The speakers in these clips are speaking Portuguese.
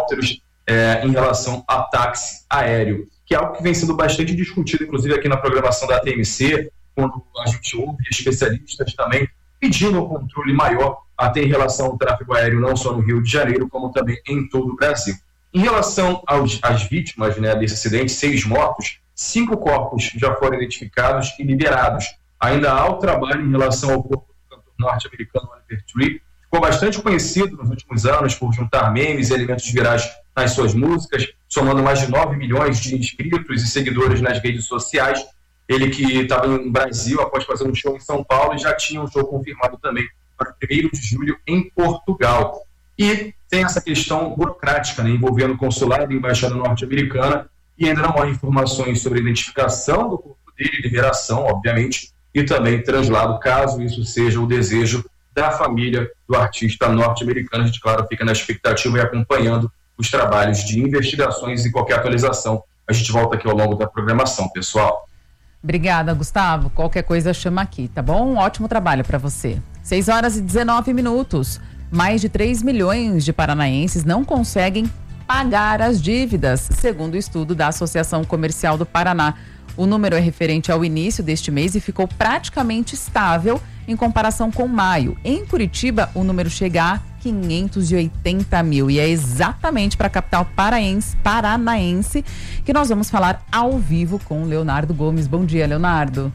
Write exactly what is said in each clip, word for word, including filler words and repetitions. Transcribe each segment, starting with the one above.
helicópteros é, em relação a táxi aéreo, que é algo que vem sendo bastante discutido, inclusive aqui na programação da T M C, quando a gente ouve especialistas também pedindo um controle maior até em relação ao tráfego aéreo, não só no Rio de Janeiro, como também em todo o Brasil. Em relação aos, às vítimas, né, desse acidente, seis mortos, cinco corpos já foram identificados e liberados. Ainda há o trabalho em relação ao corpo do cantor norte-americano Oliver Tree, ficou bastante conhecido nos últimos anos por juntar memes e elementos virais nas suas músicas, somando mais de nove milhões de inscritos e seguidores nas redes sociais. Ele que estava no Brasil após fazer um show em São Paulo e já tinha um show confirmado também para primeiro de julho em Portugal. E tem essa questão burocrática, né, envolvendo o consulado e a embaixada norte-americana, e ainda não há informações sobre a identificação do corpo dele, liberação, obviamente, e também translado, caso isso seja o desejo da família do artista norte-americano. A gente, claro, fica na expectativa e acompanhando os trabalhos de investigações e qualquer atualização. A gente volta aqui ao longo da programação, pessoal. Obrigada, Gustavo. Qualquer coisa chama aqui, tá bom? Um ótimo trabalho para você. seis horas e dezenove minutos. Mais de três milhões de paranaenses não conseguem pagar as dívidas, segundo o estudo da Associação Comercial do Paraná. O número é referente ao início deste mês e ficou praticamente estável em comparação com maio. Em Curitiba, o número chega a quinhentos e oitenta mil e é exatamente para a capital paraense, paranaense que nós vamos falar ao vivo com o Leonardo Gomes. Bom dia, Leonardo.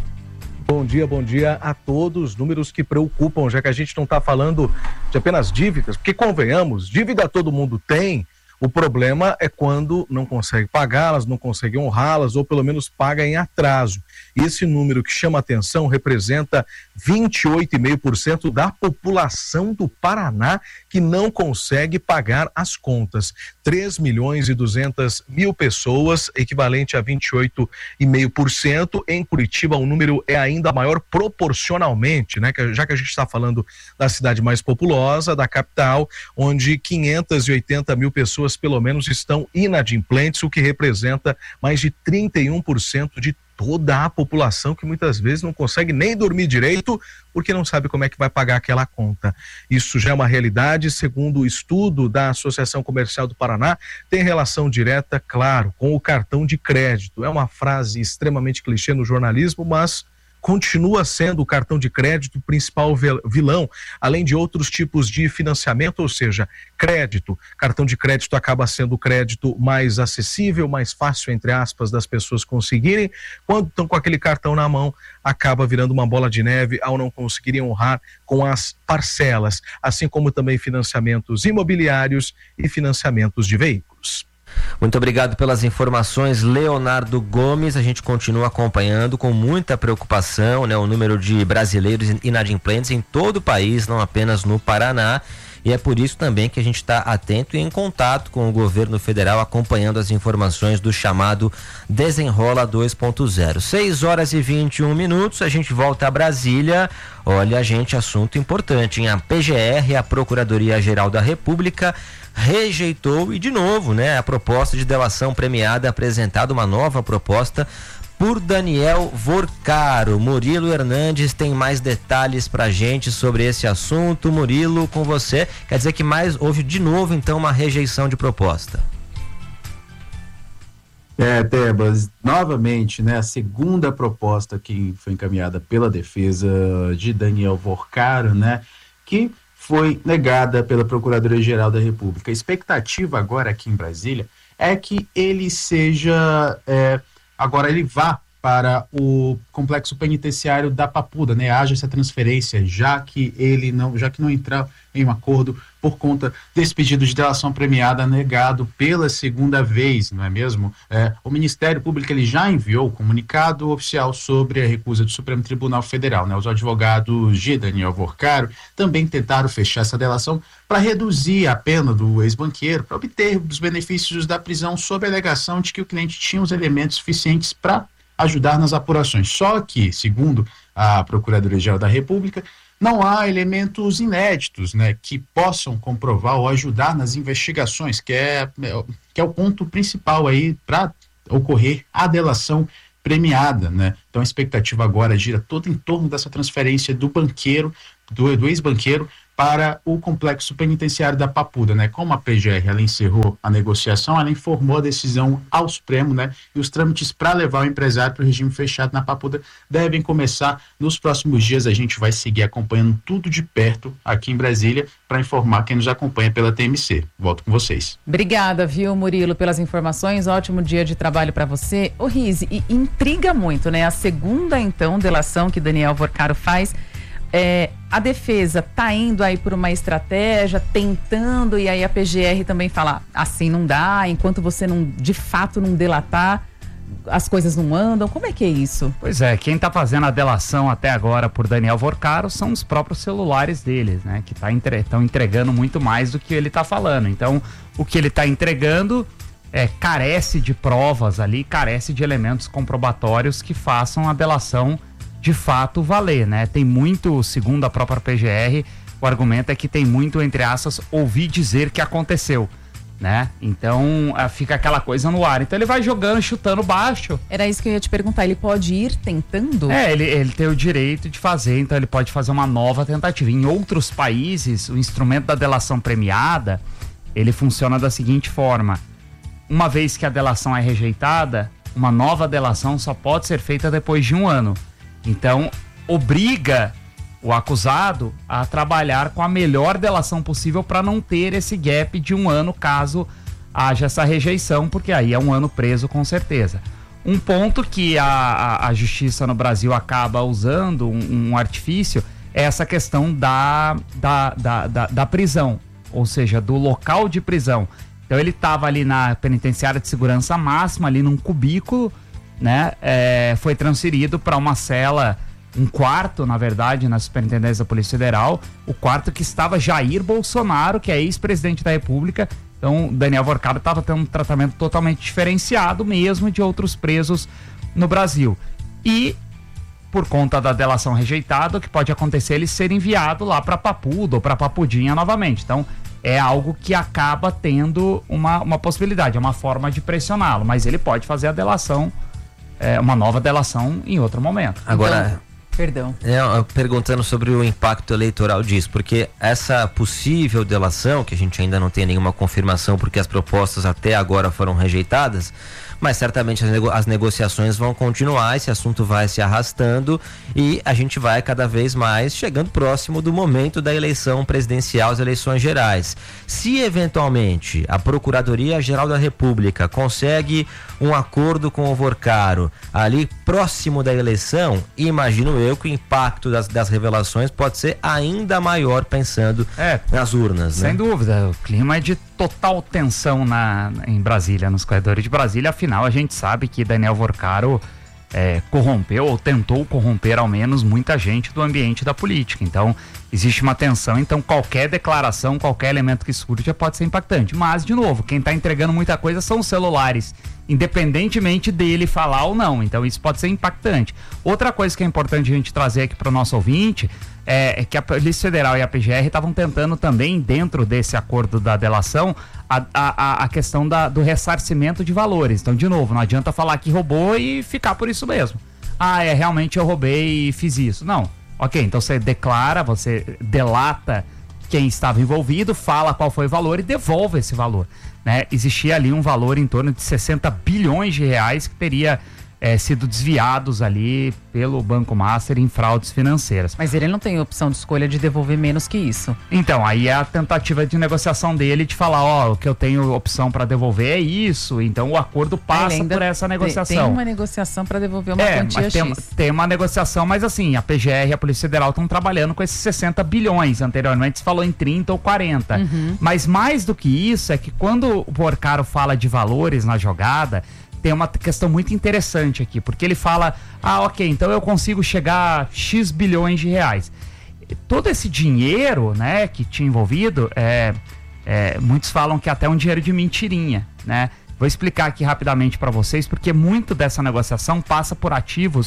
Bom dia, bom dia a todos. Números que preocupam, já que a gente não está falando de apenas dívidas, porque convenhamos, dívida todo mundo tem. O problema é quando não consegue pagá-las, não consegue honrá-las ou pelo menos paga em atraso. Esse número que chama atenção representa vinte e oito vírgula cinco por cento da população do Paraná que não consegue pagar as contas. três milhões e duzentas mil pessoas, equivalente a vinte e oito vírgula cinco por cento. Em Curitiba o número é ainda maior proporcionalmente, né? Já que a gente está falando da cidade mais populosa, da capital, onde quinhentas e oitenta mil pessoas pelo menos estão inadimplentes, o que representa mais de trinta e um por cento de toda a população que muitas vezes não consegue nem dormir direito porque não sabe como é que vai pagar aquela conta. Isso já é uma realidade, segundo o estudo da Associação Comercial do Paraná, tem relação direta, claro, com o cartão de crédito. É uma frase extremamente clichê no jornalismo, mas continua sendo o cartão de crédito o principal vilão, além de outros tipos de financiamento, ou seja, crédito. Cartão de crédito acaba sendo o crédito mais acessível, mais fácil, entre aspas, das pessoas conseguirem. Quando estão com aquele cartão na mão, acaba virando uma bola de neve ao não conseguirem honrar com as parcelas, assim como também financiamentos imobiliários e financiamentos de veículos. Muito obrigado pelas informações, Leonardo Gomes. A gente continua acompanhando com muita preocupação, né, o número de brasileiros inadimplentes em todo o país, não apenas no Paraná. E é por isso também que a gente está atento e em contato com o governo federal, acompanhando as informações do chamado Desenrola dois ponto zero. seis horas e vinte e um minutos, a gente volta a Brasília. Olha, gente, assunto importante, hein? A P G R, a Procuradoria-Geral da República, rejeitou e de novo, né, a proposta de delação premiada, apresentada uma nova proposta por Daniel Vorcaro. Murilo Hernandes tem mais detalhes pra gente sobre esse assunto. Murilo, com você. Quer dizer que mais houve de novo então uma rejeição de proposta? É, Tebas, novamente, né, a segunda proposta que foi encaminhada pela defesa de Daniel Vorcaro, né, que foi negada pela Procuradoria-Geral da República. A expectativa agora aqui em Brasília é que ele seja, é, agora ele vá para o complexo penitenciário da Papuda, né? Haja essa transferência, já que ele não, já que não entrar em um acordo por conta desse pedido de delação premiada negado pela segunda vez, não é mesmo? É, o Ministério Público ele já enviou comunicado oficial sobre a recusa do Supremo Tribunal Federal, né? Os advogados de Daniel Vorcaro também tentaram fechar essa delação para reduzir a pena do ex-banqueiro, para obter os benefícios da prisão sob a alegação de que o cliente tinha os elementos suficientes para ajudar nas apurações. Só que, segundo a Procuradoria-Geral da República, não há elementos inéditos, né, que possam comprovar ou ajudar nas investigações, que é, que é o ponto principal aí para ocorrer a delação premiada, né? Então a expectativa agora gira toda em torno dessa transferência do banqueiro, do, do ex-banqueiro para o complexo penitenciário da Papuda, né? Como a P G R ela encerrou a negociação, ela informou a decisão ao Supremo, né? E os trâmites para levar o empresário para o regime fechado na Papuda devem começar nos próximos dias. A gente vai seguir acompanhando tudo de perto aqui em Brasília para informar quem nos acompanha pela T M C. Volto com vocês. Obrigada, viu, Murilo, pelas informações. Ótimo dia de trabalho para você. Ô, Rizzi, e intriga muito, né? A segunda, então, delação que Daniel Vorcaro faz. É, a defesa tá indo aí por uma estratégia, tentando, e aí a P G R também fala, assim não dá, enquanto você não, de fato não delatar, as coisas não andam. Como é que é isso? Pois é, quem tá fazendo a delação até agora por Daniel Vorcaro são os próprios celulares deles, né? Que tá entre, estão entregando muito mais do que ele tá falando. Então, o que ele tá entregando é, carece de provas ali, carece de elementos comprobatórios que façam a delação de fato valer, né? Tem muito, segundo a própria P G R, o argumento é que tem muito, entre aspas, ouvir dizer que aconteceu, né? Então fica aquela coisa no ar. Então ele vai jogando, chutando baixo. Era isso que eu ia te perguntar, ele pode ir tentando? É, ele, ele tem o direito de fazer, então ele pode fazer uma nova tentativa. Em outros países, o instrumento da delação premiada, ele funciona da seguinte forma: uma vez que a delação é rejeitada, uma nova delação só pode ser feita depois de um ano. Então, obriga o acusado a trabalhar com a melhor delação possível para não ter esse gap de um ano caso haja essa rejeição, porque aí é um ano preso com certeza. Um ponto que a, a, a justiça no Brasil acaba usando, um, um artifício, é essa questão da, da, da, da, da prisão, ou seja, do local de prisão. Então ele estava ali na penitenciária de segurança máxima, ali num cubículo, né? É, foi transferido para uma cela, um quarto, na verdade, na Superintendência da Polícia Federal, o quarto que estava Jair Bolsonaro, que é ex-presidente da República. Então, Daniel Vorcaro estava tendo um tratamento totalmente diferenciado mesmo de outros presos no Brasil. E, por conta da delação rejeitada, o que pode acontecer é ele ser enviado lá para Papuda ou para Papudinha novamente. Então, é algo que acaba tendo uma, uma possibilidade, é uma forma de pressioná-lo, mas ele pode fazer a delação, é, uma nova delação em outro momento. Agora, então, perdão. É, perguntando sobre o impacto eleitoral disso, porque essa possível delação, que a gente ainda não tem nenhuma confirmação, porque as propostas até agora foram rejeitadas, mas certamente as, nego- as negociações vão continuar, esse assunto vai se arrastando e a gente vai cada vez mais chegando próximo do momento da eleição presidencial, as eleições gerais. Se eventualmente a Procuradoria-Geral da República consegue um acordo com o Vorcaro ali próximo da eleição, imagino eu que o impacto das, das revelações pode ser ainda maior pensando é, nas urnas, sem né? dúvida, o clima é de total tensão na, em Brasília, nos corredores de Brasília. Afinal, a gente sabe que Daniel Vorcaro é, corrompeu ou tentou corromper ao menos muita gente do ambiente da política. Então, existe uma tensão. Então, qualquer declaração, qualquer elemento que surja pode ser impactante. Mas, de novo, quem está entregando muita coisa são os celulares, independentemente dele falar ou não. Então, isso pode ser impactante. Outra coisa que é importante a gente trazer aqui para o nosso ouvinte é, é que a Polícia Federal e a P G R estavam tentando também, dentro desse acordo da delação, a, a, a questão da, do ressarcimento de valores. Então, de novo, não adianta falar que roubou e ficar por isso mesmo. Ah, é, realmente eu roubei e fiz isso. Não. Ok, então você declara, você delata quem estava envolvido, fala qual foi o valor e devolve esse valor, né? Existia ali um valor em torno de sessenta bilhões de reais que teria é, sido desviados ali pelo Banco Master em fraudes financeiras. Mas ele não tem opção de escolha de devolver menos que isso. Então, aí é a tentativa de negociação dele de falar, ó, o que eu tenho opção para devolver é isso, então o acordo passa por essa negociação. Tem uma negociação para devolver uma é, quantia mas tem, X. tem uma negociação, mas assim, a P G R e a Polícia Federal estão trabalhando com esses sessenta bilhões, anteriormente se falou em trinta ou quarenta. Uhum. Mas mais do que isso, é que quando o Vorcaro fala de valores na jogada, tem uma questão muito interessante aqui, porque ele fala, ah, ok, então eu consigo chegar a X bilhões de reais. Todo esse dinheiro, né, que tinha envolvido, é, é, muitos falam que até um dinheiro de mentirinha, né? Vou explicar aqui rapidamente para vocês, porque muito dessa negociação passa por ativos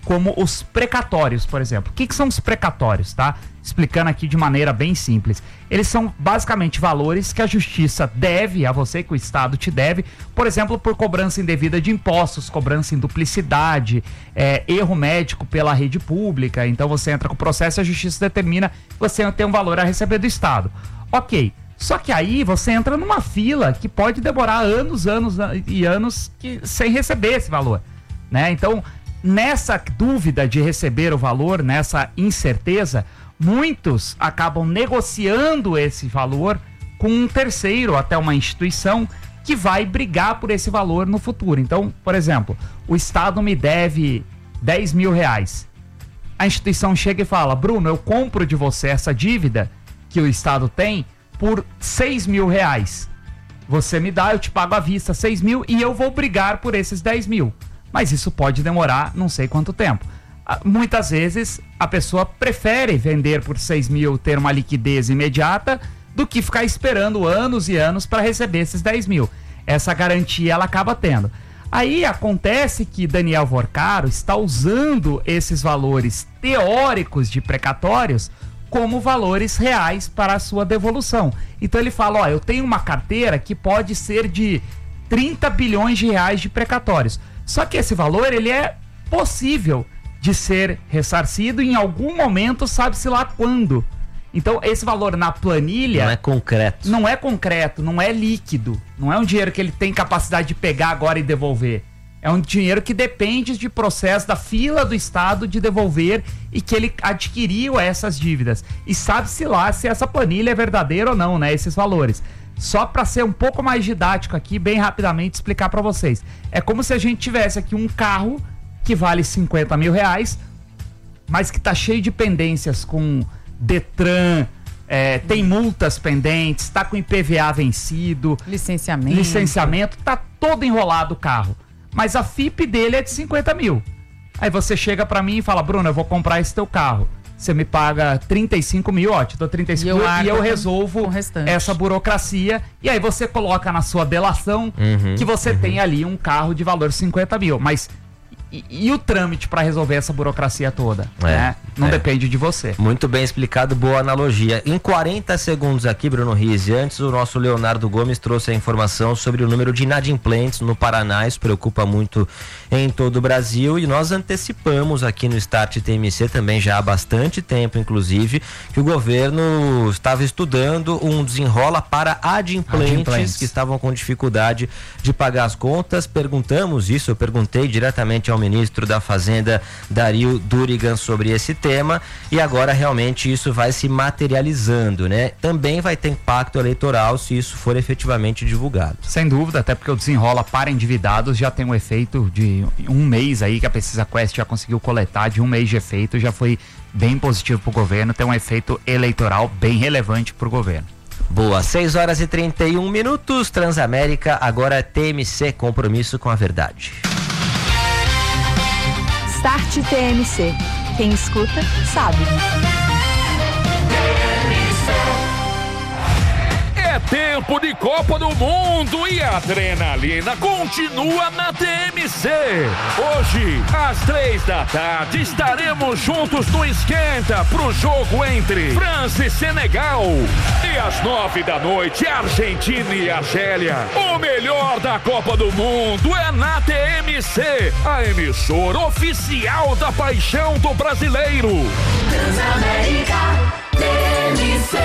como os precatórios, por exemplo. O que, que são os precatórios, tá? Explicando aqui de maneira bem simples. Eles são basicamente valores que a justiça deve a você, que o Estado te deve, por exemplo, por cobrança indevida de impostos, cobrança em duplicidade, é, erro médico pela rede pública. Então você entra com o processo e a justiça determina que você tem um valor a receber do Estado. Ok. Só que aí você entra numa fila que pode demorar anos, anos e anos que, sem receber esse valor, né? Então, nessa dúvida de receber o valor, nessa incerteza, muitos acabam negociando esse valor com um terceiro, até uma instituição, que vai brigar por esse valor no futuro. Então, por exemplo, o Estado me deve dez mil reais. A instituição chega e fala: Bruno, eu compro de você essa dívida que o Estado tem por seis mil reais. Você me dá, eu te pago à vista seis mil e eu vou brigar por esses dez mil. Mas isso pode demorar não sei quanto tempo. Muitas vezes a pessoa prefere vender por seis mil, ter uma liquidez imediata, do que ficar esperando anos e anos para receber esses dez mil. Essa garantia ela acaba tendo. Aí acontece que Daniel Vorcaro está usando esses valores teóricos de precatórios como valores reais para a sua devolução. Então ele fala: ó, eu tenho uma carteira que pode ser de trinta bilhões de reais de precatórios. Só que esse valor, ele é possível de ser ressarcido em algum momento, sabe-se lá quando. Então esse valor na planilha... Não é concreto. Não é concreto, não é líquido. Não é um dinheiro que ele tem capacidade de pegar agora e devolver. É um dinheiro que depende de processo da fila do Estado de devolver e que ele adquiriu essas dívidas. E sabe-se lá se essa planilha é verdadeira ou não, né? Esses valores. Só para ser um pouco mais didático aqui, bem rapidamente explicar para vocês. É como se a gente tivesse aqui um carro que vale cinquenta mil reais, mas que tá cheio de pendências com Detran, é, tem multas pendentes, tá com I P V A vencido, licenciamento, licenciamento, tá todo enrolado o carro. Mas a F I P dele é de cinquenta mil. Aí você chega pra mim e fala: Bruno, eu vou comprar esse teu carro. Você me paga trinta e cinco mil, ó, te dou trinta e cinco mil e eu resolvo essa burocracia. E aí você coloca na sua delação uhum, que você uhum. tem ali um carro de valor cinquenta mil. Mas e, e o trâmite para resolver essa burocracia toda? É, né? Não é. Depende de você. Muito bem explicado, boa analogia. Em quarenta segundos aqui, Bruno Rizzi, antes o nosso Leonardo Gomes trouxe a informação sobre o número de inadimplentes no Paraná. Isso preocupa muito em todo o Brasil e nós antecipamos aqui no Start T M C também já há bastante tempo, inclusive, que o governo estava estudando um desenrola para adimplentes, adimplentes. que estavam com dificuldade de pagar as contas. Perguntamos isso, eu perguntei diretamente ao ministro da Fazenda, Dario Durigan, sobre esse tema e agora realmente isso vai se materializando, né? Também vai ter impacto eleitoral se isso for efetivamente divulgado. Sem dúvida, até porque o desenrola para endividados já tem um efeito de um mês aí que a Pesquisa Quest já conseguiu coletar, de um mês de efeito, já foi bem positivo para o governo, tem um efeito eleitoral bem relevante para o governo. Boa, seis horas e trinta e um minutos, Transamérica, agora T M C, compromisso com a verdade. Start T M C. Quem escuta, sabe. É tempo de Copa do Mundo e a adrenalina continua na T M C. Hoje, às três da tarde, estaremos juntos no Esquenta pro jogo entre França e Senegal. E às nove da noite, Argentina e Argélia. O melhor da Copa do Mundo é na T M C, a emissora oficial da paixão do brasileiro. Transamérica T M C.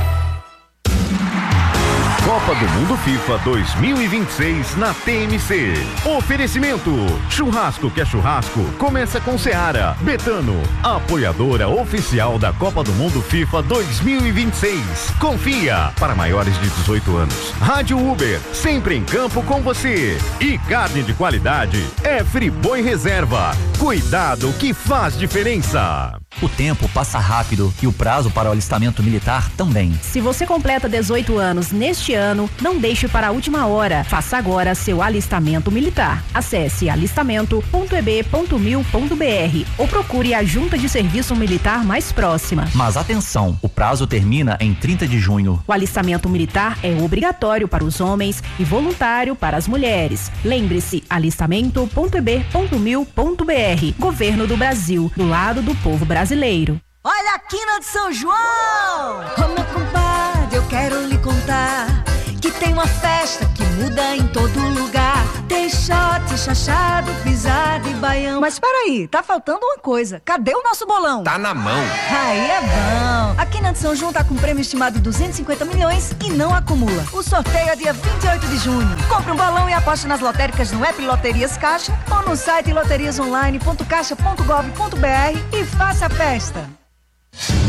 Copa do Mundo FIFA dois mil e vinte e seis na T M C. Oferecimento: churrasco que é churrasco, começa com Seara. Betano, apoiadora oficial da Copa do Mundo FIFA dois mil e vinte e seis. Confia, para maiores de dezoito anos. Rádio Uber, sempre em campo com você. E carne de qualidade é Friboi Reserva. Cuidado que faz diferença. O tempo passa rápido e o prazo para o alistamento militar também. Se você completa dezoito anos neste ano, não deixe para a última hora. Faça agora seu alistamento militar. Acesse alistamento ponto e b ponto mil ponto b r ou procure a junta de serviço militar mais próxima. Mas atenção, o prazo termina em trinta de junho. O alistamento militar é obrigatório para os homens e voluntário para as mulheres. Lembre-se, alistamento ponto e b ponto mil ponto b r. Governo do Brasil, do lado do povo brasileiro. Brasileiro. Olha a quina de São João! Ô meu compadre, eu quero lhe contar que tem uma festa que muda em todo lugar. Tem shot, chachado, pisada e baião. Mas peraí, tá faltando uma coisa. Cadê o nosso bolão? Tá na mão. Aí é bom. A quina de São João tá com prêmio estimado de duzentos e cinquenta milhões e não acumula. O sorteio é dia vinte e oito de junho. Compre um bolão e aposte nas lotéricas no app Loterias Caixa ou no site loterias online ponto caixa ponto gov ponto b r e faça a festa.